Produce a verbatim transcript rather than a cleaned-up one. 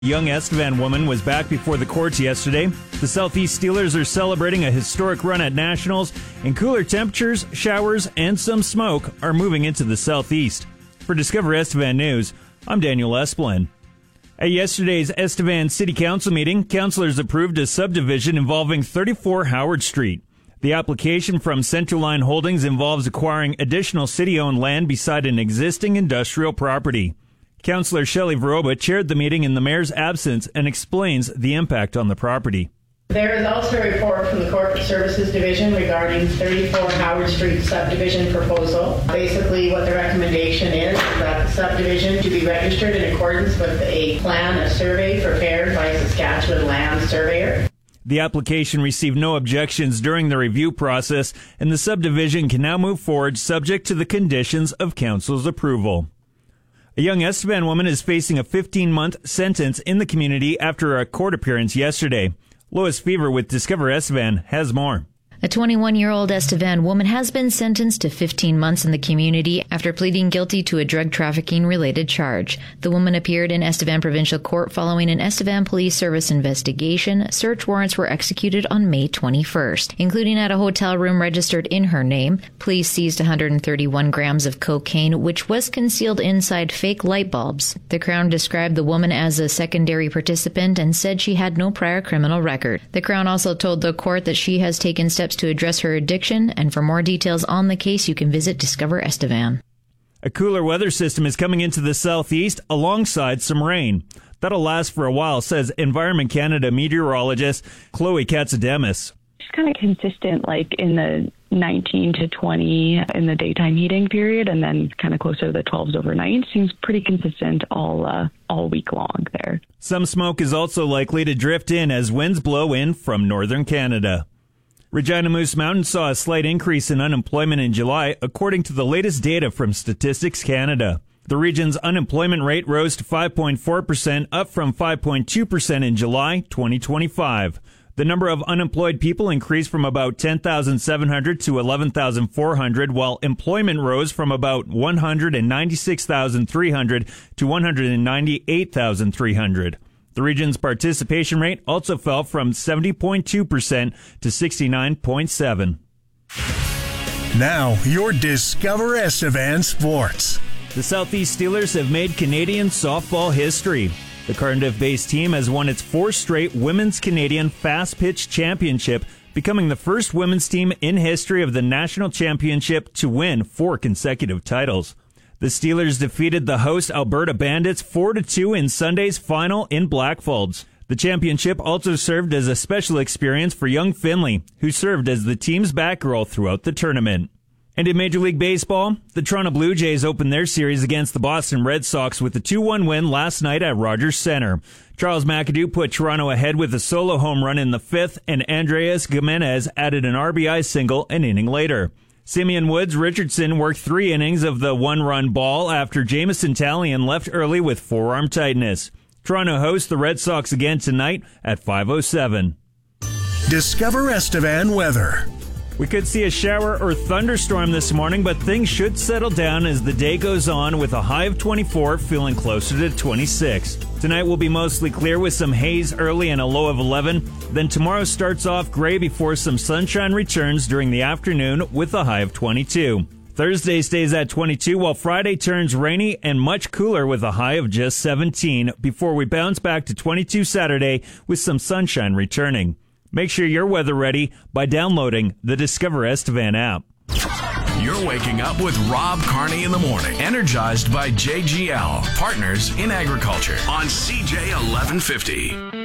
Young Estevan woman was back before the courts yesterday. The Southeast Steelers are celebrating a historic run at Nationals, and cooler temperatures, showers, and some smoke are moving into the Southeast. For Discover Estevan News, I'm Daniel Esplin. At yesterday's Estevan City Council meeting, councilors approved a subdivision involving thirty-four Howard Street. The application from Centerline Holdings involves acquiring additional city-owned land beside an existing industrial property. Councillor Shelley Veroba chaired the meeting in the mayor's absence and explains the impact on the property. There is also a report from the Corporate Services Division regarding thirty-four Howard Street subdivision proposal. Basically, what the recommendation is, is that the subdivision to be registered in accordance with a plan of survey prepared by Saskatchewan Land Surveyor. The application received no objections during the review process, and the subdivision can now move forward subject to the conditions of council's approval. A young Estevan woman is facing a fifteen-month sentence in the community after a court appearance yesterday. Lois Fever with Discover Estevan has more. A twenty-one-year-old Estevan woman has been sentenced to fifteen months in the community after pleading guilty to a drug trafficking-related charge. The woman appeared in Estevan Provincial Court following an Estevan Police Service investigation. Search warrants were executed on May twenty-first, including at a hotel room registered in her name. Police seized one hundred thirty-one grams of cocaine, which was concealed inside fake light bulbs. The Crown described the woman as a secondary participant and said she had no prior criminal record. The Crown also told the court that she has taken steps to address her addiction, and for more details on the case, you can visit Discover Estevan. A cooler weather system is coming into the southeast alongside some rain. That'll last for a while, says Environment Canada meteorologist Chloe Katsademis. It's kind of consistent, like in the nineteen to twenty in the daytime heating period, and then kind of closer to the twelves overnight. Seems pretty consistent all uh, all week long there. Some smoke is also likely to drift in as winds blow in from northern Canada. Regina Moose Mountain saw a slight increase in unemployment in July, according to the latest data from Statistics Canada. The region's unemployment rate rose to five point four percent, up from five point two percent in July twenty twenty-five. The number of unemployed people increased from about ten thousand seven hundred to eleven thousand four hundred, while employment rose from about one hundred ninety-six thousand three hundred to one hundred ninety-eight thousand three hundred. The region's participation rate also fell from seventy point two percent to sixty-nine point seven percent. Now, your Discover Estevan Sports. The Southeast Steelers have made Canadian softball history. The Cardiff-based team has won its fourth straight Women's Canadian Fast Pitch Championship, becoming the first women's team in history of the national championship to win four consecutive titles. The Steelers defeated the host Alberta Bandits four to two in Sunday's final in Blackfalds. The championship also served as a special experience for young Finley, who served as the team's backgirl throughout the tournament. And in Major League Baseball, the Toronto Blue Jays opened their series against the Boston Red Sox with a two one win last night at Rogers Center. Charles McAdoo put Toronto ahead with a solo home run in the fifth, and Andreas Gimenez added an R B I single an inning later. Simeon Woods Richardson worked three innings of the one-run ball after Jameson Tallien left early with forearm tightness. Toronto hosts the Red Sox again tonight at five oh seven. Discover Estevan weather. We could see a shower or thunderstorm this morning, but things should settle down as the day goes on with a high of twenty-four, feeling closer to twenty-six. Tonight will be mostly clear with some haze early and a low of eleven. Then tomorrow starts off gray before some sunshine returns during the afternoon with a high of twenty-two. Thursday stays at twenty-two, while Friday turns rainy and much cooler with a high of just seventeen before we bounce back to twenty-two Saturday with some sunshine returning. Make sure you're weather ready by downloading the Discover Estevan app. You're waking up with Rob Carney in the morning, energized by J G L, Partners in Agriculture on C J eleven fifty.